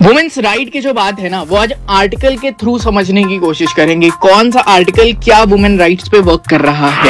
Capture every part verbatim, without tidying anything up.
Women's right की जो बात है ना, वो आज आर्टिकल के थ्रू समझने की कोशिश करेंगे। कौन सा आर्टिकल क्या वुमेन राइट्स पे वर्क कर रहा है।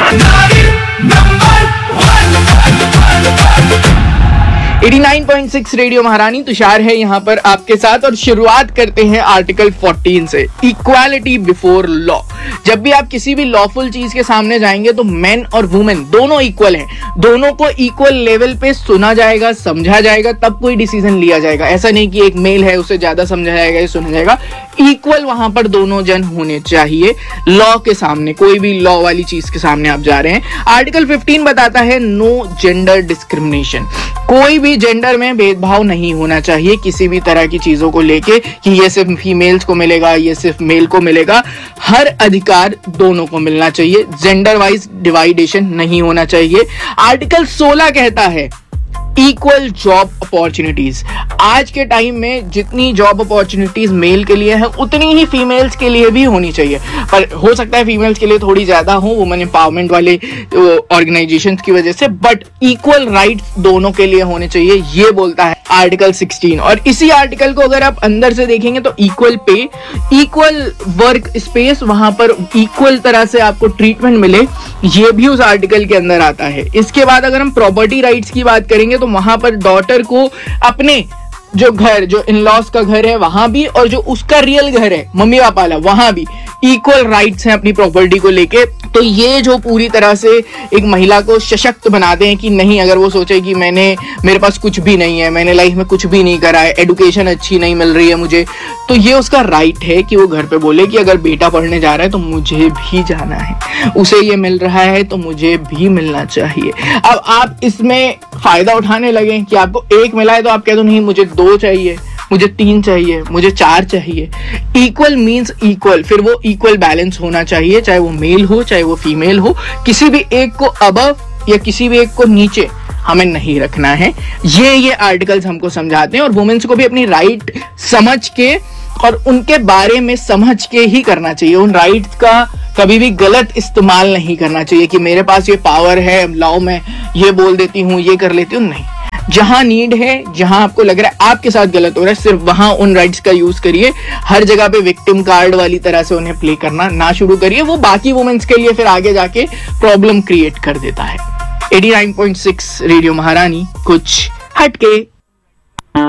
नवासी पॉइंट सिक्स रेडियो महारानी, तुषार है यहाँ पर आपके साथ और शुरुआत करते हैं आर्टिकल चौदह से, इक्वालिटी बिफोर लॉ। जब भी आप किसी भी लॉफुल चीज के सामने जाएंगे तो मेन और वुमेन दोनों इक्वल हैं, दोनों को इक्वल लेवल पे सुना जाएगा, समझा जाएगा, तब कोई डिसीजन लिया जाएगा। ऐसा नहीं कि एक मेल है उसे ज्यादा समझा जाएगा या सुना जाएगा। इक्वल वहां पर दोनों जन होने चाहिए लॉ के सामने, कोई भी लॉ वाली चीज के सामने आप जा रहे हैं। आर्टिकल पंद्रह बताता है नो जेंडर डिस्क्रिमिनेशन, कोई भी जेंडर में भेदभाव नहीं होना चाहिए किसी भी तरह की चीजों को लेके कि ये सिर्फ फीमेल्स को मिलेगा, ये सिर्फ मेल को मिलेगा। हर अधिकार दोनों को मिलना चाहिए, जेंडर वाइज डिवाइडेशन नहीं होना चाहिए। आर्टिकल सोलह कहता है इक्वल जॉब अपॉर्चुनिटीज। आज के टाइम में जितनी जॉब अपॉर्चुनिटीज मेल के लिए है उतनी ही फीमेल्स के लिए भी होनी चाहिए, पर हो सकता है फीमेल्स के लिए थोड़ी ज्यादा हो वुमेन एम्पावरमेंट वाले ऑर्गेनाइजेशंस की वजह से, बट इक्वल राइट्स दोनों के लिए होने चाहिए, ये बोलता है आर्टिकल सोलह। और इसी आर्टिकल को अगर आप अंदर से देखेंगे तो equal pay, equal work space, वहां पर इक्वल तरह से आपको ट्रीटमेंट मिले, ये भी उस आर्टिकल के अंदर आता है। इसके बाद अगर हम प्रॉपर्टी राइट्स की बात करेंगे तो वहां पर डॉटर को अपने जो घर, जो इन लॉज का घर है वहां भी, और जो उसका रियल घर है मम्मी पापा वाला वहां भी इक्वल राइट्स हैं अपनी प्रॉपर्टी को लेके। तो ये जो पूरी तरह से एक महिला को सशक्त बनाते हैं कि नहीं, अगर वो सोचे कि मैंने मेरे पास कुछ भी नहीं है, मैंने लाइफ में कुछ भी नहीं करा है, एडुकेशन अच्छी नहीं मिल रही है मुझे, तो ये उसका राइट है कि वो घर पे बोले कि अगर बेटा पढ़ने जा रहा है तो मुझे भी जाना है, उसे ये मिल रहा है तो मुझे भी मिलना चाहिए। अब आप इसमें फायदा उठाने लगे कि आपको एक मिला है तो आप कह दो नहीं मुझे दो चाहिए, मुझे तीन चाहिए, मुझे चार चाहिए। इक्वल मींस इक्वल, फिर वो इक्वल बैलेंस होना चाहिए, चाहे वो मेल हो चाहे वो फीमेल हो, किसी भी एक को अबव या किसी भी एक को नीचे हमें नहीं रखना है। ये ये आर्टिकल्स हमको समझाते हैं और वुमेन्स को भी अपनी राइट समझ के और उनके बारे में समझ के ही करना चाहिए। उन राइट्स का कभी भी गलत इस्तेमाल नहीं करना चाहिए कि मेरे पास ये पावर है, लाओ मैं ये बोल देती हूँ, ये कर लेती हूँ, नहीं। जहां नीड है, जहां आपको लग रहा है आपके साथ गलत हो रहा है, सिर्फ वहां उन राइट्स का यूज करिए। हर जगह पे विक्टिम कार्ड वाली तरह से उन्हें प्ले करना ना शुरू करिए, वो बाकी वुमेन्स के लिए फिर आगे जाके प्रॉब्लम क्रिएट कर देता है। नवासी पॉइंट सिक्स रेडियो महारानी, कुछ हटके।